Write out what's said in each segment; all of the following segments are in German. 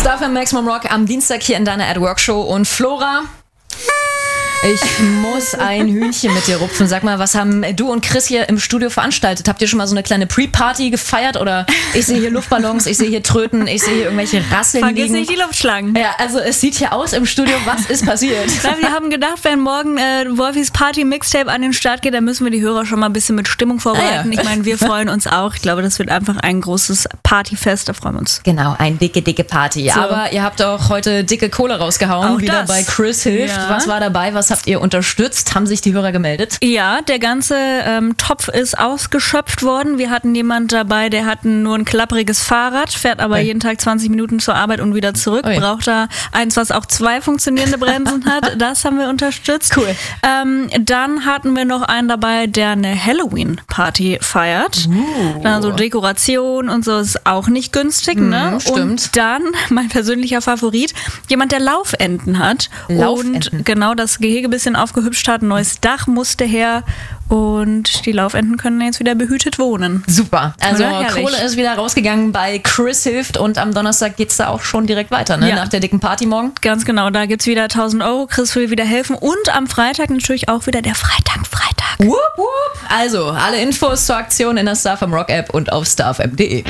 Star FM Maximum Rock am Dienstag hier in deiner At-Work-Show. Und Flora, ich muss ein Hühnchen mit dir rupfen. Sag mal, was haben du und Chris hier im Studio veranstaltet? Habt ihr schon mal so eine kleine Pre-Party gefeiert? Oder ich sehe hier Luftballons, ich sehe hier Tröten, ich sehe hier irgendwelche Rasseln liegen. Vergiss nicht die Luftschlangen. Ja, also es sieht hier aus im Studio, was ist passiert? Na, wir haben gedacht, wenn morgen Wolfis Party-Mixtape an den Start geht, dann müssen wir die Hörer schon mal ein bisschen mit Stimmung vorbereiten. Ich meine, wir freuen uns auch. Ich glaube, das wird einfach ein großes Partyfest, da freuen wir uns. Genau, ein dicke Party. So. Aber ihr habt auch heute dicke Kohle rausgehauen, auch wieder das. Bei Chris Hilft. Ja. Was war dabei? Was habt ihr unterstützt? Haben sich die Hörer gemeldet? Ja, der ganze Topf ist ausgeschöpft worden. Wir hatten jemand dabei, der hat nur ein klappriges Fahrrad, fährt aber jeden Tag 20 Minuten zur Arbeit und wieder zurück. Braucht da eins, was auch 2 funktionierende Bremsen hat. Das haben wir unterstützt. Cool. Dann hatten wir noch einen dabei, der eine Halloween-Party feiert. Also Dekoration und so ist auch nicht günstig. Ne? Stimmt. Und dann, mein persönlicher Favorit, jemand, der Laufenten hat. Laufenten. Und genau das Gehege ein bisschen aufgehübscht hat. Ein neues Dach musste her. Und die Laufenten können jetzt wieder behütet wohnen. Super. Also Oder? Kohle ist wieder rausgegangen bei Chris Hilft und am Donnerstag geht's da auch schon direkt weiter, ne? Ja. Nach der dicken Party morgen. Ganz genau, da gibt's wieder 1.000 Euro. Chris will wieder helfen. Und am Freitag natürlich auch wieder der Freitag. Wupp, wupp. Also, alle Infos zur Aktion in der Star FM Rock App und auf starfm.de.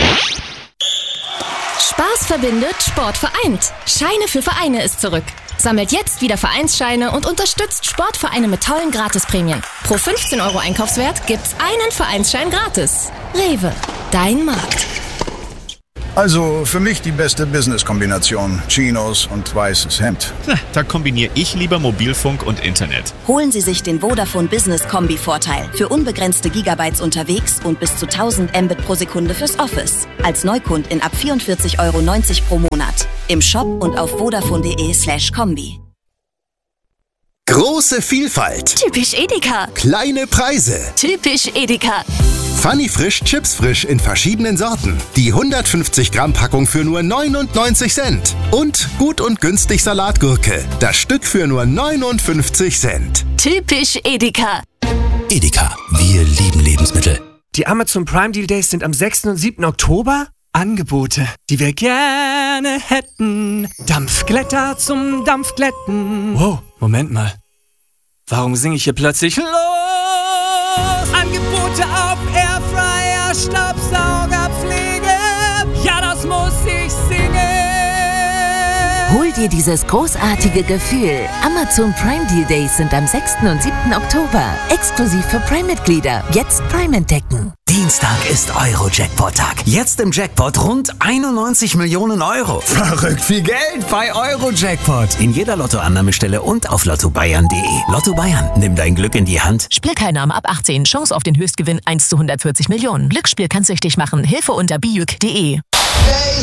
Spaß verbindet, Sport vereint. Scheine für Vereine ist zurück. Sammelt jetzt wieder Vereinsscheine und unterstützt Sportvereine mit tollen Gratisprämien. Pro 15 Euro Einkaufswert gibt's einen Vereinsschein gratis. Rewe, dein Markt. Also für mich die beste Business-Kombination. Chinos und weißes Hemd. Da kombiniere ich lieber Mobilfunk und Internet. Holen Sie sich den Vodafone Business Kombi-Vorteil. Für unbegrenzte Gigabytes unterwegs und bis zu 1000 Mbit pro Sekunde fürs Office. Als Neukundin ab 44,90 Euro pro Monat. Im Shop und auf vodafone.de/Kombi. Große Vielfalt. Typisch Edeka. Kleine Preise. Typisch Edeka. Funny Frisch, Chips frisch in verschiedenen Sorten. Die 150 Gramm Packung für nur 99 Cent. Und gut und günstig Salatgurke. Das Stück für nur 59 Cent. Typisch Edeka. Edeka, wir lieben Lebensmittel. Die Amazon Prime Deal Days sind am 6. und 7. Oktober. Angebote, die wir gerne hätten. Dampfglätter zum Dampfglätten. Wow, Moment mal. Warum singe ich hier plötzlich los? Angebote auf Airfryer, Staubsaugerpflege. Ja, das muss ich singen. Hol dir dieses großartige Gefühl. Amazon Prime Deal Days sind am 6. und 7. Oktober. Exklusiv für Prime-Mitglieder. Jetzt Prime entdecken. Dienstag ist Euro-Jackpot-Tag. Jetzt im Jackpot rund 91 Millionen Euro. Verrückt viel Geld bei Euro-Jackpot. In jeder Lottoannahmestelle und auf lottobayern.de. Lotto Bayern, nimm dein Glück in die Hand. Spielteilnahme ab 18. Chance auf den Höchstgewinn 1 zu 140 Millionen. Glücksspiel kann süchtig machen. Hilfe unter bijuk.de.